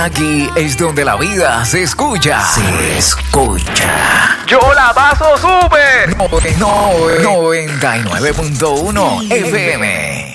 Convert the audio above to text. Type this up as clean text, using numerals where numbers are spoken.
Aquí es donde la vida se escucha. Se escucha. ¡Yo la paso súper! 99.1 FM.